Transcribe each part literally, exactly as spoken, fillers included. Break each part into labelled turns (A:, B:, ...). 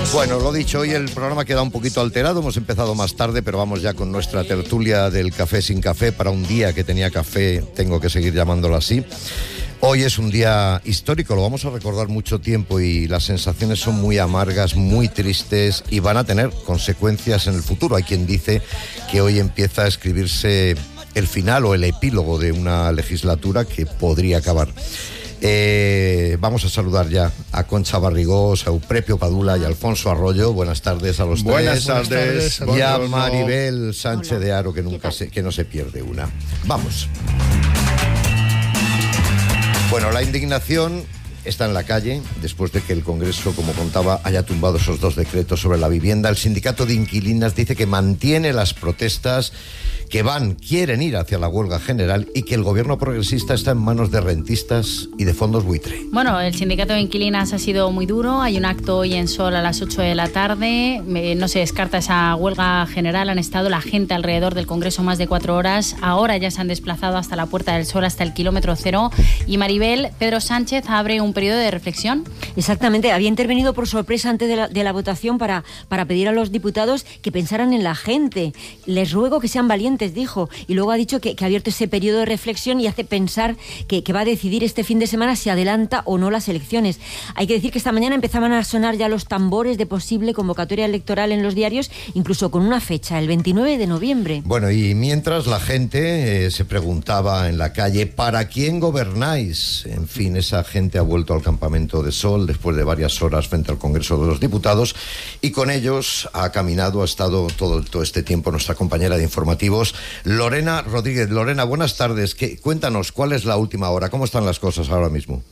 A: Bueno, lo dicho, hoy el programa queda un poquito alterado, hemos empezado más tarde, pero vamos ya con nuestra tertulia del café sin café. Para un día que tenía café, tengo que seguir llamándolo así. Hoy es un día histórico, lo vamos a recordar mucho tiempo y las sensaciones son muy amargas, muy tristes y van a tener consecuencias en el futuro. Hay quien dice que hoy empieza a escribirse el final o el epílogo de una legislatura que podría acabar. Eh, vamos a saludar ya a Concha Barrigós, a Euprepio Padula y a Alfonso Arroyo. Buenas tardes a los
B: Buenas
A: tres.
B: tardes.
A: Y a Maribel Sánchez de Haro, que nunca se, que no se pierde una. Vamos. Bueno, la indignación está en la calle después de que el Congreso, como contaba, haya tumbado esos dos decretos sobre la vivienda. El sindicato de inquilinas dice que mantiene las protestas, que van, quieren ir hacia la huelga general y que el gobierno progresista está en manos de rentistas y de fondos buitre.
C: Bueno, el sindicato de inquilinas ha sido muy duro. Hay un acto hoy en Sol a las ocho de la tarde. No se descarta esa huelga general. Han estado la gente alrededor del Congreso más de cuatro horas. Ahora ya se han desplazado hasta la Puerta del Sol, hasta el kilómetro cero. Y Maribel, Pedro Sánchez abre un periodo de reflexión.
D: Exactamente. Había intervenido por sorpresa antes de la, de la votación para, para pedir a los diputados que pensaran en la gente. Les ruego que sean valientes, dijo, y luego ha dicho que, que ha abierto ese periodo de reflexión y hace pensar que, que va a decidir este fin de semana si adelanta o no las elecciones. Hay que decir que esta mañana empezaban a sonar ya los tambores de posible convocatoria electoral en los diarios, incluso con una fecha, el veintinueve de noviembre.
A: Bueno, y mientras la gente eh, se preguntaba en la calle, ¿para quién gobernáis? En fin, esa gente ha vuelto al campamento de Sol después de varias horas frente al Congreso de los Diputados y con ellos ha caminado, ha estado todo, todo este tiempo nuestra compañera de informativos, Lorena Rodríguez. Lorena, buenas tardes. ¿Qué, cuéntanos, ¿cuál es la última hora? ¿Cómo están las cosas ahora mismo?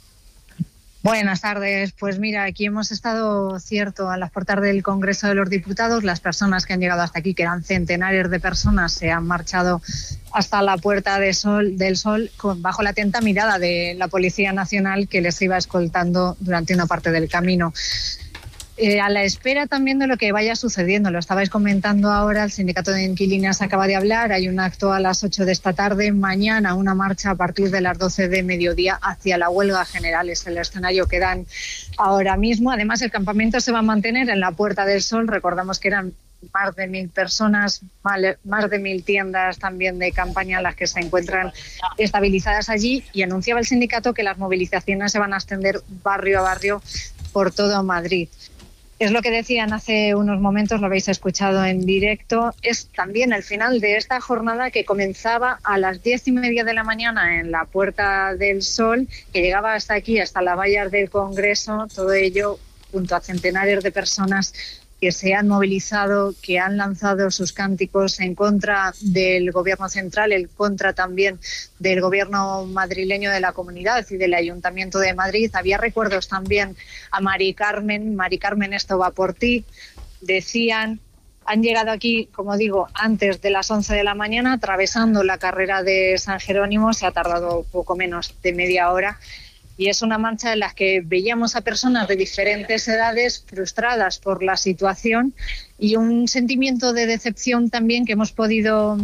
E: Buenas tardes. Pues mira, aquí hemos estado, cierto, a las puertas del Congreso de los Diputados. Las personas que han llegado hasta aquí, que eran centenares de personas, se han marchado hasta la Puerta de Sol, del Sol con, bajo la atenta mirada de la Policía Nacional, que les iba escoltando durante una parte del camino. Eh, a la espera también de lo que vaya sucediendo, lo estabais comentando ahora, el sindicato de inquilinas acaba de hablar, hay un acto a las ocho de esta tarde, mañana una marcha a partir de las doce de mediodía hacia la huelga general, es el escenario que dan ahora mismo. Además, el campamento se va a mantener en la Puerta del Sol, recordamos que eran más de mil personas, más de mil tiendas también de campaña las que se encuentran estabilizadas allí, y anunciaba el sindicato que las movilizaciones se van a extender barrio a barrio por todo Madrid. Es lo que decían hace unos momentos, lo habéis escuchado en directo, es también el final de esta jornada que comenzaba a las diez y media de la mañana en la Puerta del Sol, que llegaba hasta aquí, hasta las vallas del Congreso, todo ello junto a centenares de personas que se han movilizado, que han lanzado sus cánticos en contra del gobierno central, en contra también del gobierno madrileño, de la comunidad y del Ayuntamiento de Madrid. Había recuerdos también a Mari Carmen, Mari Carmen, esto va por ti. Decían, han llegado aquí, como digo, antes de las once de la mañana, atravesando la carrera de San Jerónimo, se ha tardado poco menos de media hora. Y es una marcha en la que veíamos a personas de diferentes edades frustradas por la situación y un sentimiento de decepción también que hemos podido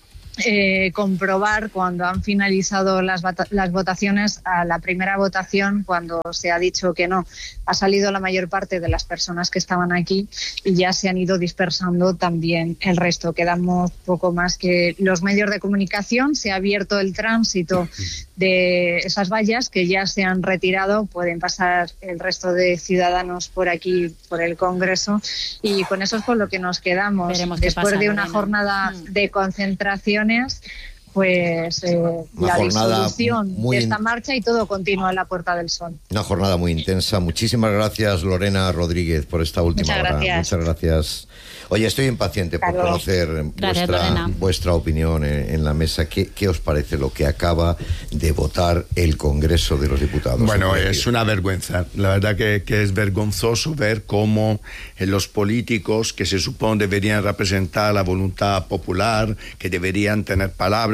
E: eh, comprobar cuando han finalizado las, las votaciones. A la primera votación, cuando se ha dicho que no, ha salido la mayor parte de las personas que estaban aquí y ya se han ido dispersando también el resto. Quedamos poco más que los medios de comunicación. Se ha abierto el tránsito de esas vallas que ya se han retirado, pueden pasar el resto de ciudadanos por aquí, por el Congreso, y con eso es con lo que nos quedamos.
C: Veremos
E: Después
C: pasa,
E: de una
C: Lorena.
E: jornada
C: mm.
E: de concentraciones, pues eh, la disolución
A: muy
E: de esta
A: in...
E: marcha y todo continúa en la Puerta del Sol.
A: Una jornada muy intensa. Muchísimas gracias, Lorena Rodríguez, por esta última
E: Muchas
A: hora.
E: gracias.
A: Muchas gracias. Oye, estoy impaciente por
E: Carlos.
A: conocer
C: Gracias,
A: vuestra,
C: Lorena.
A: vuestra opinión en, en la mesa. ¿Qué, ¿Qué os parece lo que acaba de votar el Congreso de los Diputados?
B: Bueno, es una vergüenza. La verdad que, que es vergonzoso ver cómo eh, los políticos que se supone deberían representar la voluntad popular, que deberían tener palabra,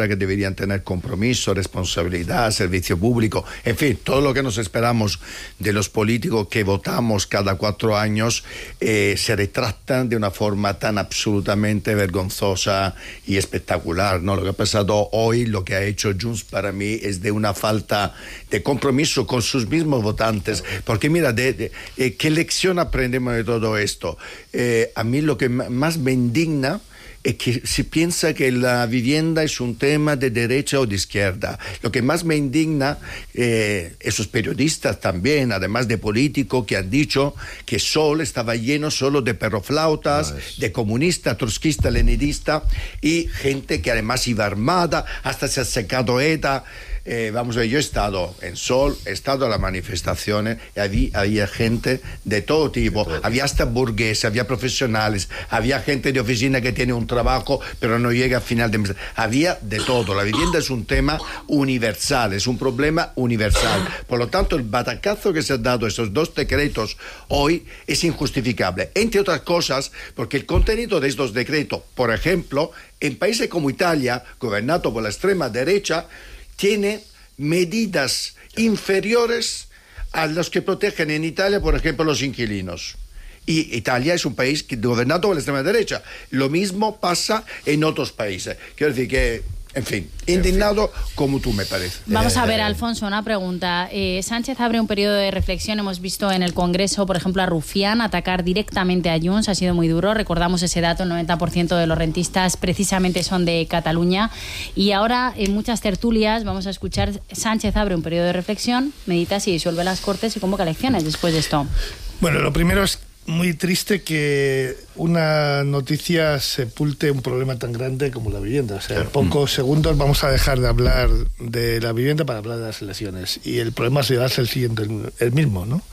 B: verdad que deberían tener compromiso, responsabilidad, servicio público, en fin, todo lo que nos esperamos de los políticos que votamos cada cuatro años, eh, se retratan de una forma tan absolutamente vergonzosa y espectacular, ¿no? Lo que ha pasado hoy, lo que ha hecho Junts, para mí es de una falta de compromiso con sus mismos votantes, porque mira, de, de, eh, ¿qué lección aprendemos de todo esto? Eh, a mí lo que más me indigna es que se piensa que la vivienda es un tema de derecha o de izquierda. Lo que más me indigna, eh, esos periodistas también, además de políticos, que han dicho que Sol estaba lleno solo de perroflautas, no es... de comunistas, trotskistas, leninistas, y gente que además iba armada, hasta se ha secado ETA. Eh, vamos a ver, yo he estado en Sol, he estado en las manifestaciones y había, había gente de todo tipo, de todo había hasta burgueses, había profesionales, había gente de oficina que tiene un trabajo pero no llega a final de mes, había de todo. La vivienda es un tema universal, es un problema universal, por lo tanto el batacazo que se han dado esos dos decretos hoy es injustificable, entre otras cosas porque el contenido de estos decretos, por ejemplo, en países como Italia, gobernado por la extrema derecha, tiene medidas inferiores a los que protegen en Italia, por ejemplo, los inquilinos. Y Italia es un país que, gobernado por la extrema derecha. Lo mismo pasa en otros países. Quiero decir que, en fin, indignado como tú, me parece.
C: Vamos a ver, Alfonso, una pregunta. Eh, Sánchez abre un periodo de reflexión. Hemos visto en el Congreso, por ejemplo, a Rufián atacar directamente a Junts. Ha sido muy duro. Recordamos ese dato, el noventa por ciento de los rentistas precisamente son de Cataluña. Y ahora, en muchas tertulias, vamos a escuchar, Sánchez abre un periodo de reflexión, medita si disuelve las Cortes y convoca elecciones después de esto.
F: Bueno, lo primero es muy triste que una noticia sepulte un problema tan grande como la vivienda. O sea, en pocos segundos vamos a dejar de hablar de la vivienda para hablar de las elecciones. Y el problema se va a ser el siguiente, el, el mismo, ¿no?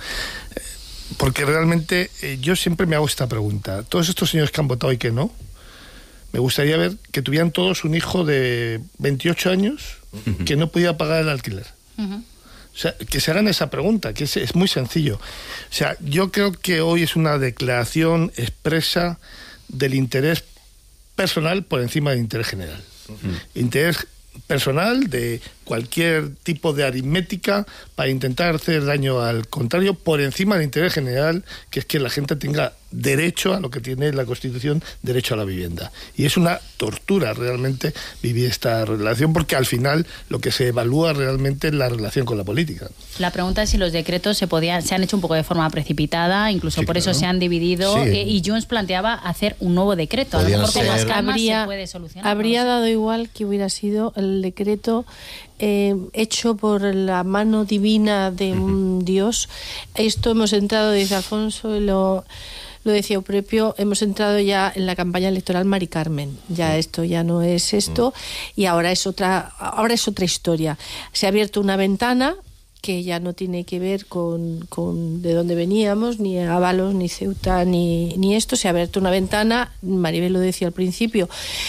F: Porque realmente eh, yo siempre me hago esta pregunta. Todos estos señores que han votado y que no, me gustaría ver que tuvieran todos un hijo de veintiocho años que no podía pagar el alquiler. Uh-huh. O sea, que se hagan esa pregunta, que es, es muy sencillo. O sea, yo creo que hoy es una declaración expresa del interés personal por encima del interés general. Uh-huh. Interés personal de cualquier tipo de aritmética para intentar hacer daño al contrario por encima del interés general, que es que la gente tenga derecho a lo que tiene la Constitución, derecho a la vivienda. Y es una tortura realmente vivir esta relación, porque al final lo que se evalúa realmente es la relación con la política.
C: La pregunta es si los decretos se podían, se han hecho un poco de forma precipitada, incluso sí, por claro. eso se han dividido, sí. eh, y Junts planteaba hacer un nuevo decreto.
G: Podían
C: a lo mejor con las calmas
G: habría,
C: se puede solucionar.
G: Habría dado igual que hubiera sido el decreto Eh, hecho por la mano divina de un uh-huh. Dios. Esto hemos entrado, dice Alfonso, y lo, lo decía propio, hemos entrado ya en la campaña electoral Mari Carmen. Ya uh-huh. esto ya no es esto, uh-huh. y ahora es otra, ahora es otra historia. Se ha abierto una ventana que ya no tiene que ver con, con de dónde veníamos, ni Ábalos, ni Ceuta, ni, ni esto. Se ha abierto una ventana, Maribel lo decía al principio,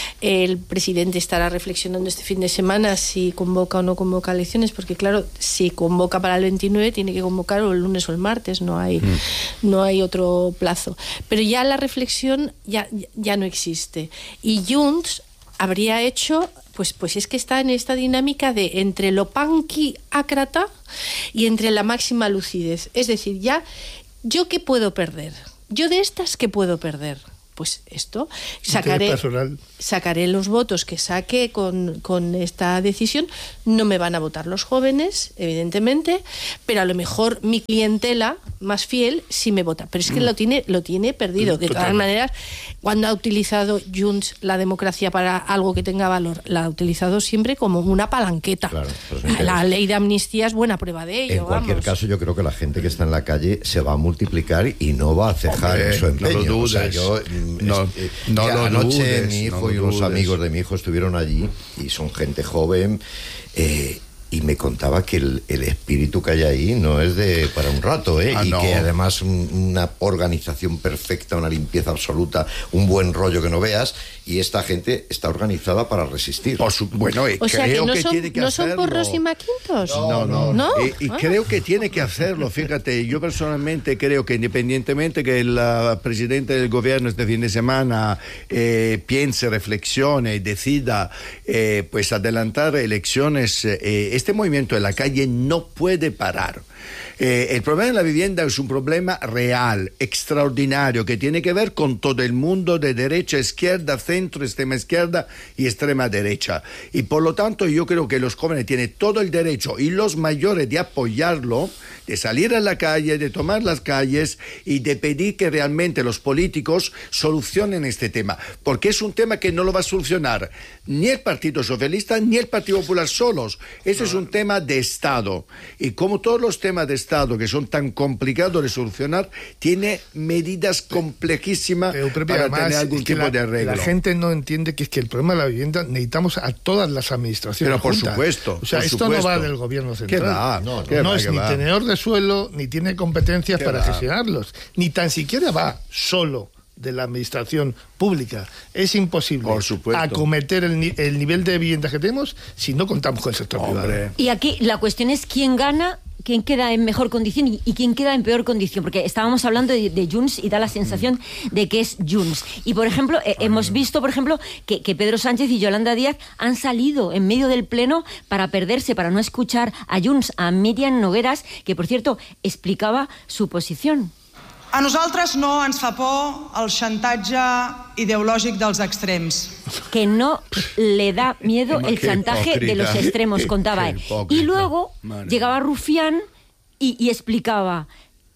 G: el presidente estará reflexionando este fin de semana si convoca o no convoca elecciones, porque claro, si convoca para el veintinueve, tiene que convocar o el lunes o el martes, no hay, mm. no hay otro plazo. Pero ya la reflexión ya, ya no existe. Y Junts habría hecho... Pues, pues es que está en esta dinámica de entre lo panquiácrata y entre la máxima lucidez. Es decir, ya, ¿yo qué puedo perder? ¿Yo de estas qué puedo perder? Pues esto, sacaré, sacaré los votos que saque con, con esta decisión. No me van a votar los jóvenes, evidentemente, pero a lo mejor mi clientela más fiel sí me vota. Pero es que mm. lo tiene lo tiene perdido. De todas maneras, cuando ha utilizado Junts la democracia para algo que tenga valor, la ha utilizado siempre como una palanqueta. Claro, pues la ley de amnistía es buena prueba de ello.
A: En cualquier
G: vamos.
A: caso, yo creo que la gente que está en la calle se va a multiplicar y no va a cejar en su empeño.
B: No lo dudes.
A: O sea, yo,
B: No,
A: eh,
B: no lo
A: anoche
B: dudes,
A: mi hijo
B: no
A: y unos
B: dudes.
A: amigos de mi hijo estuvieron allí y son gente joven, eh, y me contaba que el, el espíritu que hay ahí no es de para un rato, ¿eh?
B: Ah,
A: y
B: no.
A: que además un, una organización perfecta, una limpieza absoluta, un buen rollo que no veas, y esta gente está organizada para resistir.
B: Por su, bueno, eh,
G: O sea,
B: creo
G: que no
B: que
G: son,
B: tiene que
G: no
B: hacerlo.
G: son porros y maquintos.
B: No, no,
G: ¿No?
B: Y, y
G: Ah.
B: creo que tiene que hacerlo. Fíjate, yo personalmente creo que independientemente que el uh, presidente del gobierno este fin de semana eh, piense, reflexione y decida eh, pues adelantar elecciones, eh, este movimiento de la calle no puede parar. Eh, el problema de la vivienda es un problema real, extraordinario, que tiene que ver con todo el mundo de derecha, izquierda, centro, extrema izquierda y extrema derecha. Y por lo tanto yo creo que los jóvenes tienen todo el derecho y los mayores de apoyarlo, de salir a la calle, de tomar las calles y de pedir que realmente los políticos solucionen este tema, porque es un tema que no lo va a solucionar ni el Partido Socialista ni el Partido Popular solos. Ese es un tema de Estado, y como todos los temas de Estado que son tan complicados de solucionar, tiene medidas complejísimas
F: Pero, Pepe,
B: para
F: además,
B: tener algún
F: es que
B: tipo
F: la,
B: de arreglo.
F: la gente no entiende que es que el problema de la vivienda necesitamos a todas las administraciones
B: Pero por
F: juntas.
B: supuesto,
F: O sea,
B: por
F: esto
B: supuesto.
F: no va del gobierno central.
B: ¿Qué va?
F: No,
B: No,
F: no,
B: ¿qué va,
F: es
B: qué
F: ni
B: va?
F: tenedor de suelo, ni tiene competencias
B: ¿Qué
F: para
B: va?
F: gestionarlos, ni tan siquiera va solo de la administración pública. Es imposible
B: Por supuesto.
F: acometer el, ni- el nivel de viviendas que tenemos si no contamos con el sector
B: Hombre.
F: privado.
D: Y aquí la cuestión es quién gana, quién queda en mejor condición y, y quién queda en peor condición, porque estábamos hablando de, de Junts y da la sensación de que es Junts. Y, por ejemplo, eh, hemos visto, por ejemplo, que, que Pedro Sánchez y Yolanda Díaz han salido en medio del pleno para perderse, para no escuchar a Junts, a Míriam Nogueras, que, por cierto, explicaba su posición.
H: A nosaltres no ens fa por el xantatge ideològic dels extrems.
D: Que no le da miedo
B: Qué
D: el chantaje
B: hipócrita.
D: de los extremos,
B: Qué
D: contaba él.
B: hipócrita.
D: Y luego
B: Madre
D: llegaba Rufián y, y explicaba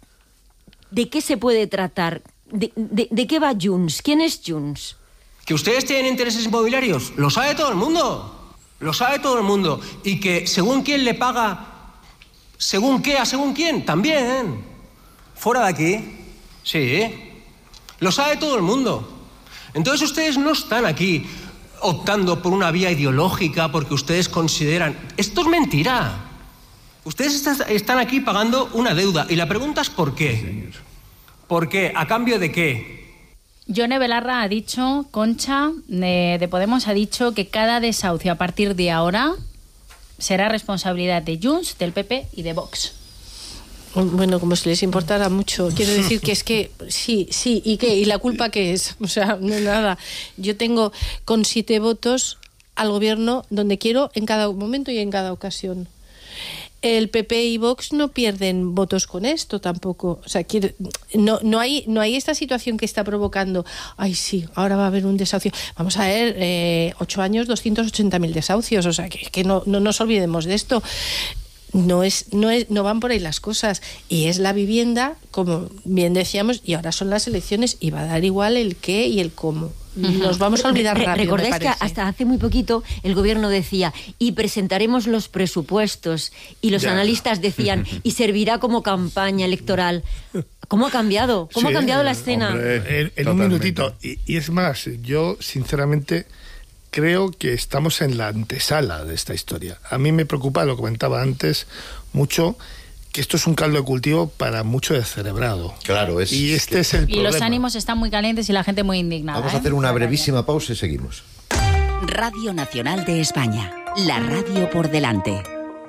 D: de qué se puede tratar, de, de, de qué va Junts, quién es Junts.
I: Que ustedes tienen intereses inmobiliarios, lo sabe todo el mundo. Lo sabe todo el mundo. Y que según quién le paga, según qué, a según quién, también. Fuera de aquí. Sí. Lo sabe todo el mundo. Entonces ustedes no están aquí optando por una vía ideológica porque ustedes consideran... Esto es mentira. Ustedes están aquí pagando una deuda. Y la pregunta es ¿por qué? ¿Por qué? ¿A cambio de qué?
C: Yone Belarra ha dicho, Concha, de, de Podemos, ha dicho que cada desahucio a partir de ahora será responsabilidad de Junts, del P P y de Vox.
G: Bueno, como si les importara mucho. Quiero decir que es que sí, sí, ¿y qué? ¿Y la culpa qué es? O sea, no nada. Yo tengo con siete votos al gobierno donde quiero en cada momento y en cada ocasión. El P P y Vox no pierden votos con esto tampoco. O sea, quiero, no, no hay, no hay esta situación que está provocando. Ay, sí, ahora va a haber un desahucio. Vamos a ver, eh, ocho años, doscientos ochenta mil desahucios. O sea, que, que no, no nos olvidemos de esto. No es, no es, no van por ahí las cosas. Y es la vivienda, como bien decíamos, y ahora son las elecciones y va a dar igual el qué y el cómo. Nos vamos a olvidar
D: Re-
G: rápido.
D: Recordáis
G: me
D: que
G: parece.
D: hasta hace muy poquito el gobierno decía y presentaremos los presupuestos y los
F: Ya.
D: analistas decían y servirá como campaña electoral. ¿Cómo ha cambiado? ¿Cómo
F: Sí,
D: ha cambiado la escena?
B: hombre.
F: En, en un
B: Totalmente.
F: minutito. Y, y es más, yo sinceramente creo que estamos en la antesala de esta historia. A mí me preocupa, lo comentaba antes, mucho que esto es un caldo de cultivo para mucho descerebrado.
A: Claro, es
F: Y este
A: que-
F: es el
C: Y
F: problema.
C: los ánimos están muy calientes y la gente muy indignada.
A: Vamos a
C: ¿eh?
A: hacer una brevísima pausa y seguimos.
J: Radio Nacional de España, la radio por delante.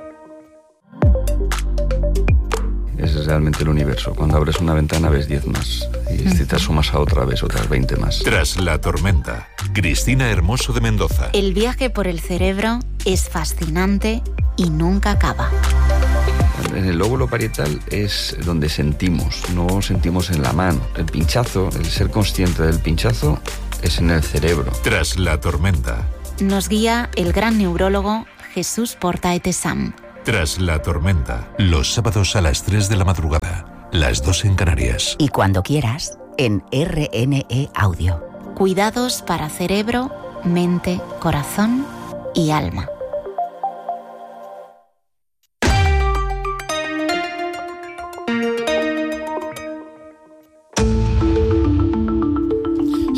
K: Es realmente el universo. Cuando abres una ventana ves diez más. Y si te asomas a otra ves otras veinte más.
L: Tras la tormenta, Cristina Hermoso de Mendoza.
M: El viaje por el cerebro es fascinante y nunca acaba.
K: En el lóbulo parietal es donde sentimos, no sentimos en la mano. El pinchazo, el ser consciente del pinchazo, es en el cerebro.
L: Tras la tormenta,
M: Nos guía el gran neurólogo Jesús Portaete-Sam.
L: tras la tormenta, los sábados a las tres de la madrugada, las dos en Canarias.
J: Y cuando quieras, en R N E Audio.
M: Cuidados para cerebro, mente, corazón y alma.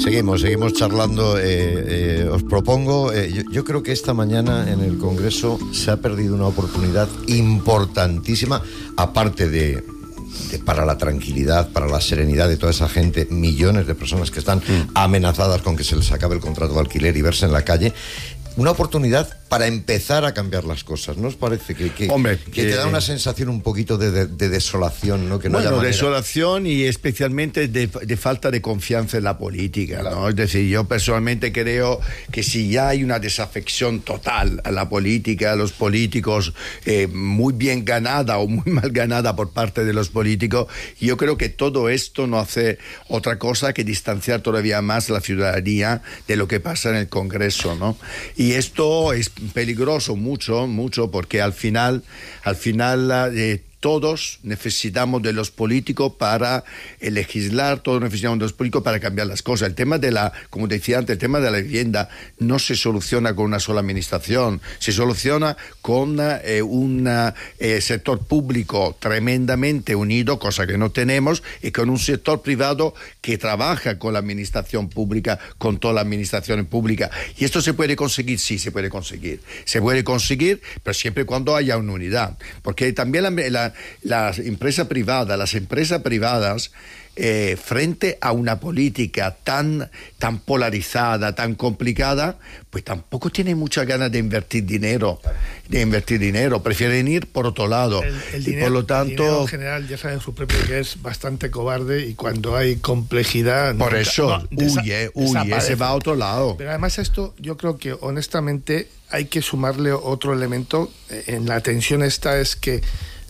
A: Seguimos, seguimos charlando. Eh, eh, os propongo, eh, yo, yo creo que esta mañana en el Congreso se ha perdido una oportunidad importantísima, aparte de, de para la tranquilidad, para la serenidad de toda esa gente, millones de personas que están mm. amenazadas con que se les acabe el contrato de alquiler y verse en la calle. Una oportunidad para empezar a cambiar las cosas, ¿no os parece? Que, que,
B: Hombre,
A: que,
B: que
A: te da una sensación un poquito de, de, de desolación, ¿no? Que no
B: bueno,
A: haya manera.
B: desolación y especialmente de, de falta de confianza en la política, claro. ¿no? Es decir, yo personalmente creo que si ya hay una desafección total a la política, a los políticos, eh, muy bien ganada o muy mal ganada por parte de los políticos, yo creo que todo esto no hace otra cosa que distanciar todavía más la ciudadanía de lo que pasa en el Congreso, ¿no? Y esto es peligroso mucho, mucho, porque al final, al final eh, todos necesitamos de los políticos para eh, legislar, todos necesitamos de los políticos para cambiar las cosas. El tema de la, como decía antes, el tema de la vivienda no se soluciona con una sola administración, se soluciona con eh, un eh, sector público tremendamente unido, cosa que no tenemos, y con un sector privado que trabaja con la administración pública, con toda la administración pública. Y esto se puede conseguir, sí, se puede conseguir. Se puede conseguir, pero siempre cuando haya una unidad. Porque también la, la las empresas privadas, las empresas privadas, eh, frente a una política tan, tan polarizada, tan complicada, pues tampoco tienen muchas ganas de invertir dinero, de invertir dinero, prefieren ir por otro lado.
F: El, el
B: y
F: dinero,
B: por lo tanto,
F: el dinero en general ya saben su propio que es bastante cobarde y cuando hay complejidad...
B: Por
F: nunca,
B: eso,
F: no,
B: huye, huye, se va a otro lado.
F: Pero además esto, yo creo que honestamente hay que sumarle otro elemento en la tensión esta, es que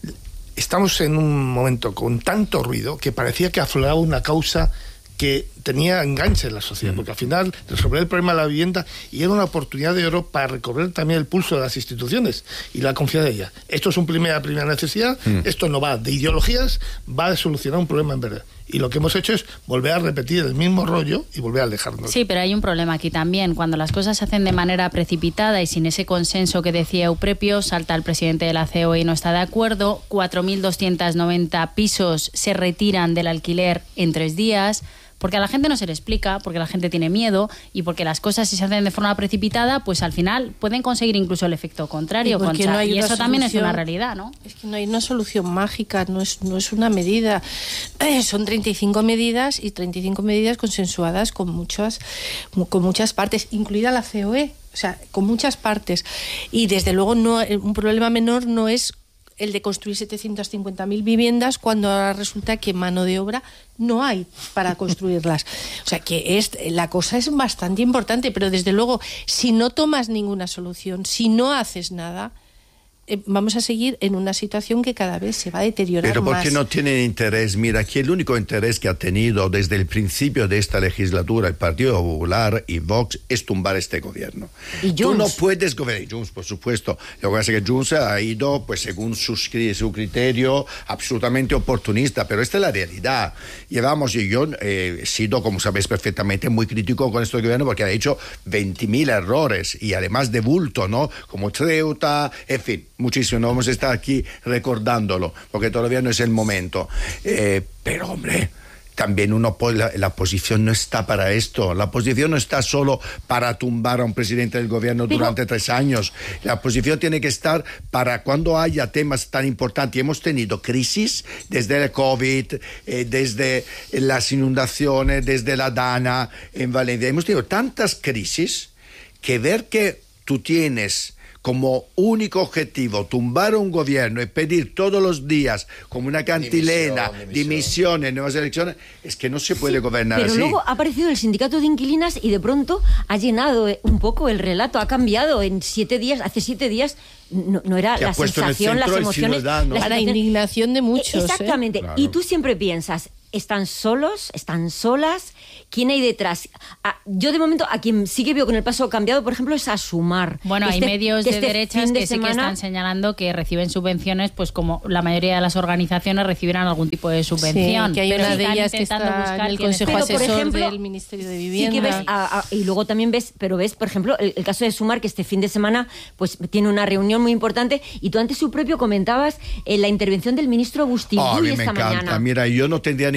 F: estamos en un momento con tanto ruido que parecía que afloraba una causa que tenía enganche en la sociedad, mm. porque al final resolver el problema de la vivienda y era una oportunidad de oro para recobrar también el pulso de las instituciones y la confianza de ellas. Esto es una primera, primera necesidad, mm. esto no va de ideologías, va a solucionar un problema en verdad. Y lo que hemos hecho es volver a repetir el mismo rollo y volver a alejarnos.
C: Sí, pero hay un problema aquí también. Cuando las cosas se hacen de manera precipitada y sin ese consenso que decía Euprepio, salta el presidente de la C O E y no está de acuerdo, cuatro mil doscientos noventa pisos se retiran del alquiler en tres días, porque a la gente no se le explica, porque la gente tiene miedo y porque las cosas si se hacen de forma precipitada, pues al final pueden conseguir incluso el efecto contrario.
G: Y,
C: Concha,
G: no hay
C: y eso
G: solución,
C: también es una realidad, ¿no?
G: Es que no hay una solución mágica, no es, no es una medida. Eh, son treinta y cinco medidas y treinta y cinco medidas consensuadas con muchas, con muchas partes, incluida la C O E, o sea, con muchas partes. Y desde luego no, un problema menor no es el de construir setecientas cincuenta mil viviendas cuando ahora resulta que mano de obra no hay para construirlas. O sea que es, la cosa es bastante importante, pero desde luego, si no tomas ninguna solución, si no haces nada, eh, vamos a seguir en una situación que cada vez se va a deteriorar más.
B: Pero ¿por qué no tienen interés? Mira, aquí el único interés que ha tenido desde el principio de esta legislatura el Partido Popular y Vox es tumbar este gobierno.
D: ¿Y
B: Tú no puedes gobernar, Junts, por supuesto. Lo que pasa es que Junts ha ido, pues según su, su criterio, absolutamente oportunista, pero esta es la realidad. Llevamos, y yo eh, he sido, como sabéis perfectamente, muy crítico con este gobierno porque ha hecho veinte mil errores y además de bulto, ¿no? Como Ceuta, en fin, muchísimo. No vamos a estar aquí recordándolo porque todavía no es el momento. Eh, pero, hombre, también uno puede, la, la posición no está para esto. La posición no está solo para tumbar a un presidente del gobierno pero... durante tres años. La posición tiene que estar para cuando haya temas tan importantes. Y hemos tenido crisis desde el COVID, eh, desde las inundaciones, desde la Dana en Valencia. Hemos tenido tantas crisis que ver que tú tienes como único objetivo tumbar un gobierno y pedir todos los días como una cantilena dimisión, dimisión. dimisiones, nuevas elecciones, es que no se puede sí, gobernar
D: pero
B: así.
D: Pero luego ha aparecido el sindicato de inquilinas y de pronto ha llenado un poco el relato, ha cambiado en siete días, hace siete días no, no era la sensación, las emociones, la,
G: la indignación de muchos.
D: Exactamente,
G: ¿eh?
D: Claro. Y tú siempre piensas, ¿están solos? ¿Están solas? ¿Quién hay detrás? Ah, yo de momento a quien sí que veo con el paso cambiado, por ejemplo, es a Sumar.
C: Bueno,
D: este,
C: hay medios de
D: este
C: derechas
D: de
C: que
D: semana...
C: sí que están señalando que reciben subvenciones, pues como la mayoría de las organizaciones recibirán algún tipo de subvención.
G: Sí, que hay
C: pero
G: una
C: si
G: de ellas que está en el Consejo
D: pero,
G: Asesor
D: ejemplo,
G: del Ministerio de Vivienda.
D: Sí que ves, a, a, y luego también ves, pero ves, por ejemplo, el, el caso de Sumar, que este fin de semana pues tiene una reunión muy importante, y tú antes su propio comentabas eh, la intervención del ministro Bustibull
B: oh, a mí
D: esta
B: me encanta.
D: mañana.
B: Mira, yo no tendría ningún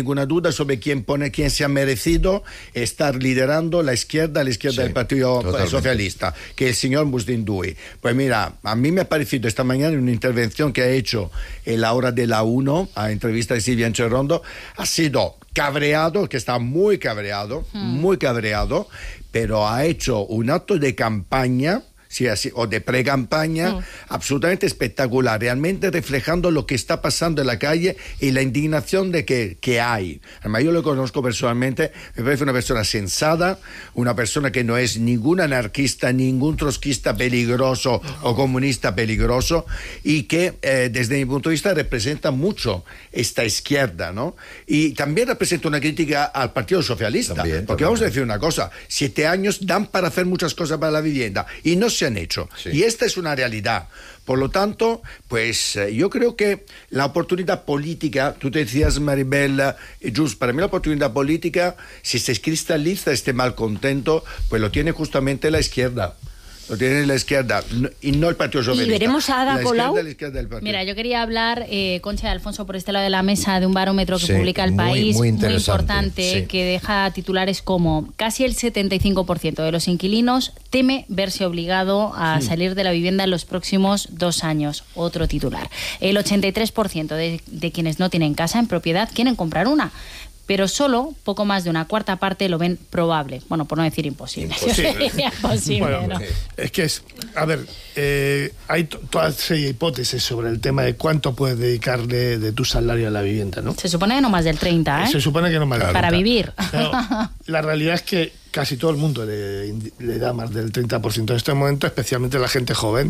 B: ninguna duda sobre quién pone, quién se ha merecido estar liderando la izquierda, la izquierda sí, del Partido totalmente. Socialista, que es el señor Musdindui. Pues mira, a mí me ha parecido esta mañana en una intervención que ha hecho en la hora de la uno, a entrevista de Silvia Encherrondo, ha sido cabreado, que está muy cabreado, mm. muy cabreado, pero ha hecho un acto de campaña, sí, así, o de pre-campaña, mm. absolutamente espectacular, realmente reflejando lo que está pasando en la calle y la indignación de que, que hay. Además, yo lo conozco personalmente, me parece una persona sensata, una persona que no es ningún anarquista, ningún trotskista peligroso o comunista peligroso, y que eh, desde mi punto de vista representa mucho esta izquierda, ¿no? Y también representa una crítica al Partido Socialista, también, porque también. Vamos a decir una cosa, siete años dan para hacer muchas cosas para la vivienda y no se han hecho. Sí. Y esta es una realidad. Por lo tanto, pues eh, yo creo que la oportunidad política, tú te decías, Maribel, eh, Just, para mí la oportunidad política, si se cristaliza este malcontento, pues lo tiene justamente la izquierda. Lo tiene la izquierda y no el Partido Socialista.
D: ¿Y veremos a Ada Colau?
C: Mira, yo quería hablar, eh, Concha y Alfonso, por este lado de la mesa, de un barómetro que
A: sí,
C: publica El
A: muy,
C: País,
A: muy,
C: muy importante,
A: sí.
C: que deja titulares como: casi el setenta y cinco por ciento de los inquilinos teme verse obligado a sí. salir de la vivienda en los próximos dos años. Otro titular. El ochenta y tres por ciento de, de quienes no tienen casa en propiedad quieren comprar una, pero solo poco más de una cuarta parte lo ven probable. Bueno, por no decir imposible.
F: Imposible.
C: imposible
F: bueno,
C: ¿no?
F: Es que es, a ver, eh, hay to, toda serie de hipótesis sobre el tema de cuánto puedes dedicarle de tu salario a la vivienda, ¿no?
C: Se supone que no más del treinta, ¿eh?
F: Se supone que no más del treinta.
C: Para vivir.
F: Pero la realidad es que casi todo el mundo le, le da más del treinta por ciento en este momento, especialmente la gente joven,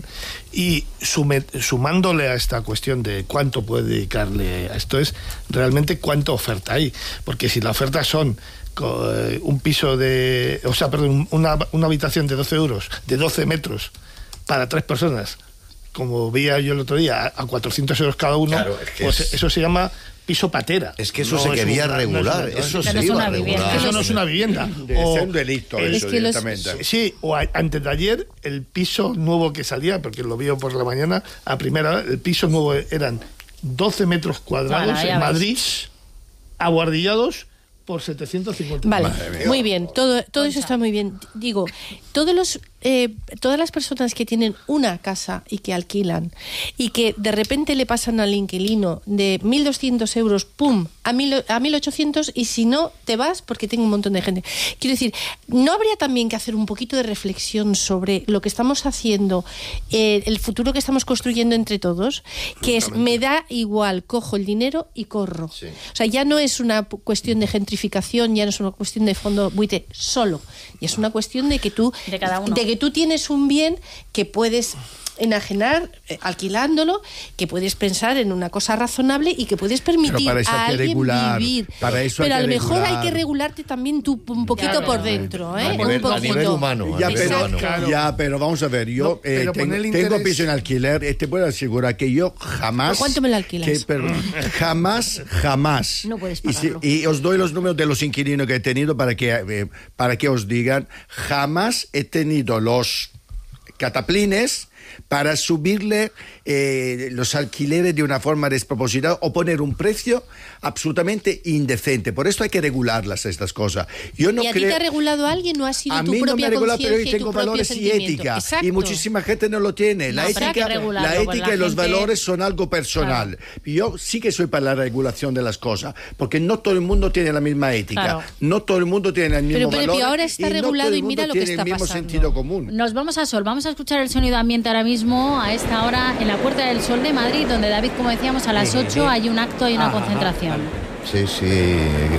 F: y sume, sumándole a esta cuestión de cuánto puede dedicarle a esto, es realmente cuánta oferta hay, porque si la oferta son eh, un piso de, o sea, perdón, una, una habitación de doce euros, de doce metros, para tres personas, como veía yo el otro día, a cuatrocientos euros cada uno, claro, es que pues es... eso se llama piso patera.
A: Es que eso
F: no
A: se quería
F: una,
A: regular,
F: no es,
A: eso
F: no
A: se
F: es
A: iba a regular.
F: Eso no es una vivienda.
B: O, es un delito
F: el,
B: eso
F: es que
B: directamente.
F: Los, sí, o a, antes de ayer, el piso nuevo que salía, porque lo vio por la mañana, a primera hora, el piso nuevo eran doce metros cuadrados bueno, en Madrid, ves. aguardillados por setecientos cincuenta.
G: Vale, muy bien, todo, todo eso está muy bien. Digo, todos los eh, todas las personas que tienen una casa y que alquilan y que de repente le pasan al inquilino de mil doscientos euros, pum, a mil ochocientos, y si no, te vas porque tengo un montón de gente. Quiero decir, ¿no habría también que hacer un poquito de reflexión sobre lo que estamos haciendo, eh, el futuro que estamos construyendo entre todos? Que es, me da igual, cojo el dinero y corro. Sí. O sea, ya no es una cuestión de gentrificación, ya no es una cuestión de fondo buitre solo, y es una cuestión de que tú,
C: de cada uno.
G: De que tú tienes un bien que puedes enajenar eh, alquilándolo, que puedes pensar en una cosa razonable y que puedes permitir a alguien
B: regular,
G: vivir.
B: Para eso
G: pero
B: hay
G: a lo
B: que
G: mejor
B: regular.
G: hay que regularte también tú un poquito claro, por dentro, ¿eh?
A: A nivel,
G: un poquito.
A: A nivel humano.
B: Ya,
A: a nivel
B: pero,
A: humano.
B: Claro. ya, pero vamos a ver, yo no, eh, tengo, tengo piso en alquiler, eh, te puedo asegurar que yo jamás...
G: ¿Por cuánto me lo alquilas?
B: Que, pero, jamás, jamás.
D: No puedes
B: y,
D: pagarlo.
B: si, y os doy los números de los inquilinos que he tenido para que, eh, para que os digan, jamás he tenido los cataplines para subirle eh, los alquileres de una forma desproporcionada o poner un precio absolutamente indecente. Por eso hay que regularlas estas cosas. Yo no
G: ¿Y a
B: creo...
G: ti te ha regulado alguien o ha sido
B: a
G: tu
B: mí
G: propia
B: no me ha regulado, pero yo tengo valores y ética.
G: Exacto.
B: Y muchísima gente no lo tiene. La
C: no,
B: ética, la ética la y los gente... valores son algo personal. Claro. Yo sí que soy para la regulación de las cosas, porque no todo el mundo tiene la misma ética. Claro. No todo el mundo tiene el mismo
G: pero, pero,
B: valor.
G: Pero ahora está
B: y
G: regulado
B: no
G: y mira lo que está
B: el mismo
G: pasando.
B: Sentido común.
C: Nos vamos a Sol. Vamos a escuchar el sonido ambiente ahora mismo, a esta hora, en la Puerta del Sol de Madrid, donde, David, como decíamos, a las ocho hay un acto y una ah, concentración.
A: Sí, sí,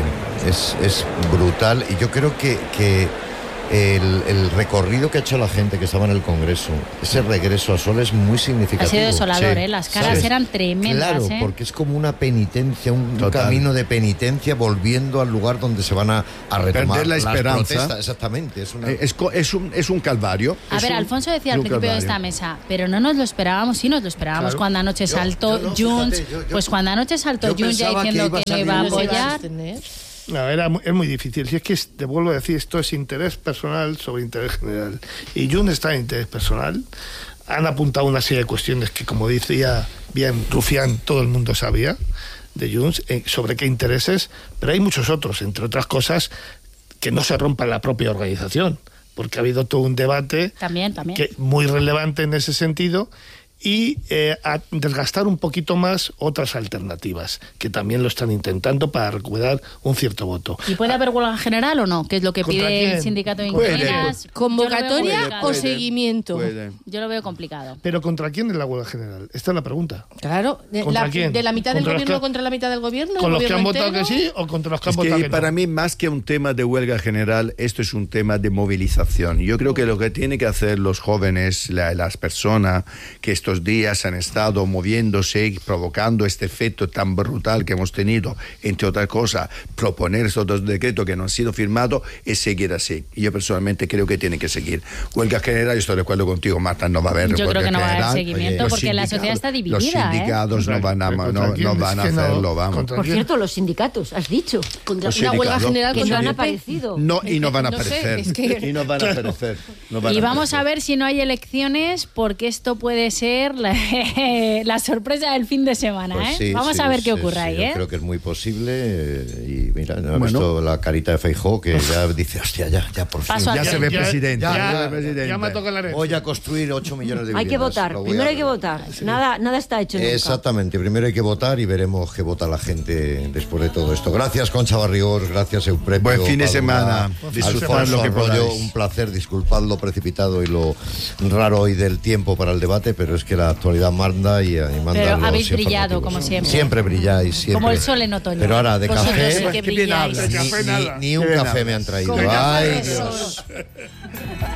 A: es, es brutal. Y yo creo que, que el, el recorrido que ha hecho la gente que estaba en el Congreso, ese regreso a Sol es muy significativo.
C: Ha sido desolador,
A: sí.
C: ¿eh? Las caras
A: ¿sabes?
C: Eran tremendas.
A: Claro,
C: ¿eh?
A: porque es como una penitencia, un, un camino de penitencia volviendo al lugar donde se van a, a retomar
B: perder la esperanza.
A: Las protestas. Exactamente. Es, una...
B: es, es, un, es un calvario.
C: A
B: es
C: ver,
B: un,
C: Alfonso decía al principio calvario. de esta mesa, pero no nos lo esperábamos, sí nos lo esperábamos claro. cuando anoche yo, saltó yo no, Junts. Fíjate, yo, yo, pues cuando anoche saltó Junts ya diciendo que, que no iba a apoyar.
F: No, era, es muy difícil. Si es que, es, te vuelvo a decir, esto es interés personal sobre interés general. Y Junts está en interés personal. Han apuntado una serie de cuestiones que, como decía bien Rufián, todo el mundo sabía. de Junts eh, sobre qué intereses, pero hay muchos otros, entre otras cosas, que no se rompa la propia organización, porque ha habido todo un debate
C: también, también.
F: Que, muy relevante en ese sentido, y eh, a desgastar un poquito más otras alternativas, que también lo están intentando para recuperar un cierto voto.
C: ¿Y puede haber huelga general o no? Que es lo que pide
F: quién?
C: el sindicato de
F: Puede,
C: ingenieras.
G: ¿Convocatoria o seguimiento?
B: Puede.
C: Yo lo veo complicado.
F: ¿Pero contra quién es la huelga general? Esta es la pregunta.
G: Claro, de
F: ¿Contra
G: la,
F: quién?
G: de la mitad del
F: ¿Contra los
G: gobierno
F: que-
G: contra la mitad del gobierno.
F: ¿Con
G: el
F: los que han
G: gobierno
F: votado que
G: entero.
F: sí o contra los que han
B: Es
F: votado
B: que
F: que
B: para
F: no?
B: mí, más que un tema de huelga general, esto es un tema de movilización. Yo creo que lo que tienen que hacer los jóvenes, la- las personas que estos días han estado moviéndose, provocando este efecto tan brutal que hemos tenido, entre otras cosas, proponer estos dos decretos que no han sido firmados, es seguir así. Y yo personalmente creo que tienen que seguir. Huelga general, yo estoy de acuerdo contigo, Marta, no va a haber
C: Yo
B: huelga
C: creo que no va a haber
B: general.
C: seguimiento
B: Los
C: porque la
B: sindicatos-
C: sociedad está dividida.
B: Los sindicatos
C: ¿eh?
B: no van a,
F: ¿Contra
B: no,
F: quién?
B: no van a
F: Es que no,
B: hacerlo, vamos.
F: contra-
D: Por cierto, los sindicatos, has dicho.
G: Contra
B: Los
G: una huelga
B: sindicatos.
G: general
D: Que
G: contra
D: no han
G: el P P.
D: aparecido.
B: No, y no van a
G: No sé,
B: aparecer.
G: es que-
B: Y no van a aparecer. no van
C: Y
B: a
C: vamos a
B: aparecer.
C: ver si no hay elecciones, porque esto puede ser la, la sorpresa del fin de semana.
A: Pues
C: ¿eh?
A: sí,
C: vamos
A: sí,
C: a ver qué
A: sí,
C: ocurre
A: sí,
C: ahí.
A: yo
C: ¿eh?
A: creo que es muy posible. eh, Y mira, ¿no has
B: Bueno.
A: visto la carita de Feijóo que ya dice, hostia, ya, ya por fin.
C: Paso
B: Ya
C: al
B: se ve
F: Ya-
B: presidente.
F: ya-
B: ya se ve
F: ya-
B: presidente.
F: ya me toca la herencia.
A: Voy a construir ocho millones de
D: Hay que
A: viviendas.
D: votar,
A: Lo voy
D: primero
A: a-
D: hay que votar. Nada, nada está hecho nunca.
A: Exactamente, primero hay que votar y veremos qué vota la gente después de todo esto. Gracias, Concha Barrigor, gracias, Eupretio.
B: Buen fin de
A: Padula,
B: semana. Disfrutad
A: Alfonso
B: lo que
A: Arroyo,
B: podáis.
A: un placer, disculpad lo precipitado y lo raro hoy del tiempo para el debate, pero es que la actualidad manda y, y manda
C: Pero
A: los
C: habéis brillado,
A: informativos.
C: como siempre.
A: Siempre brilláis, siempre.
C: Como el sol en otoño.
A: Pero ahora, de
C: Vosotros
A: café,
C: sí que
B: Qué bien
C: brilláis.
B: hablas.
A: ni,
F: De café
A: ni-
F: nada.
A: ni un
B: Qué bien
A: café me
B: hablas.
A: han traído.
C: Con café
A: Ay,
C: de sol.
A: Dios.